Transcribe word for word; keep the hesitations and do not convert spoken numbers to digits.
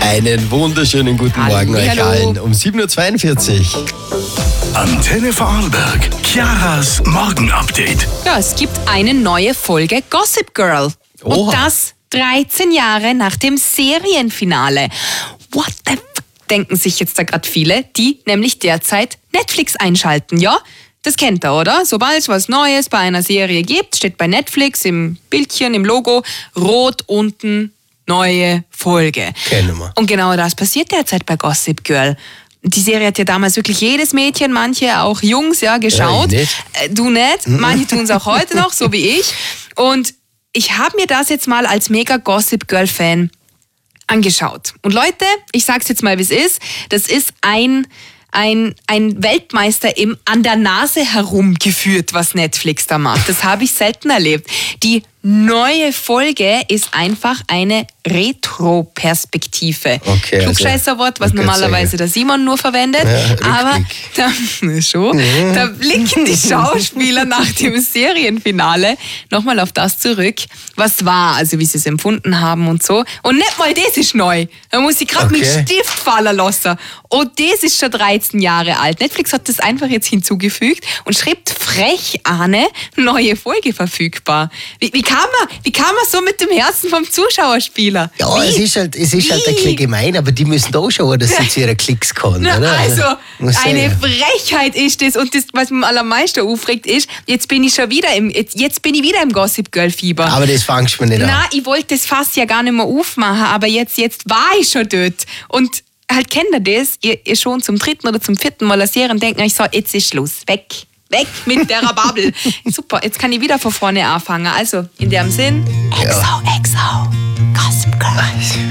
Einen wunderschönen guten Hallo. Morgen euch Hallo. allen um sieben Uhr zweiundvierzig. Antenne Vorarlberg. Chiaras Morgenupdate. Ja, es gibt eine neue Folge Gossip Girl. Oha. Und das dreizehn Jahre nach dem Serienfinale. What the f***, denken sich jetzt da gerade viele, die nämlich derzeit Netflix einschalten, ja? Das kennt ihr, oder? Sobald es was Neues bei einer Serie gibt, steht bei Netflix im Bildchen, im Logo, rot unten, neue Folge. Kennen wir. Und genau das passiert derzeit bei Gossip Girl. Die Serie hat ja damals wirklich jedes Mädchen, manche auch Jungs, ja, geschaut. Ja, ich nicht. Äh, Du nicht, manche tun es auch heute noch, so wie ich. Und ich habe mir das jetzt mal als mega Gossip Girl Fan angeschaut. Und Leute, ich sag's jetzt mal, wie es ist. Das ist ein, ein, ein Weltmeister im an der Nase herumgeführt, was Netflix da macht. Das habe ich selten erlebt. Die neue Folge ist einfach eine Retro-Perspektive. Okay, also- Klugscheißerwort, was ich kann's normalerweise sagen. der Simon nur verwendet. Ja, aber Rückblick. da, schon, da blicken die Schauspieler nach dem Serienfinale nochmal auf das zurück, was war, also wie sie es empfunden haben und so. Und nicht mal das ist neu. Da muss ich gerade Okay. mit Stift fallen lassen. Und das ist schon dreizehn Jahre alt. Netflix hat das einfach jetzt hinzugefügt und schreibt frech, Ahne, neue Folge verfügbar. Wie, wie, kann man, wie kann man so mit dem Herzen vom Zuschauerspieler? Ja, Wie? es ist halt, es ist halt ein Wie? bisschen gemein, aber die müssen da schauen, dass sie zu ihrer Klicks kommen, Na, oder? also, Muss eine sagen. Frechheit ist das. Und das, was mich am allermeisten aufregt, ist, jetzt bin ich schon wieder im, jetzt, jetzt bin ich wieder im Gossip Girl Fieber. Aber das fangst du mir nicht an. Na, ich wollte das Fass ja gar nicht mehr aufmachen, aber jetzt, jetzt war ich schon dort. Und halt kennt ihr das, ihr, ihr schon zum dritten oder zum vierten Mal eine Serie und denkt euch so, jetzt ist Schluss, weg. Weg mit der Bubble. Super, jetzt kann ich wieder von vorne anfangen. Also, in dem Sinn, Exo, Exo, Gossip Girl.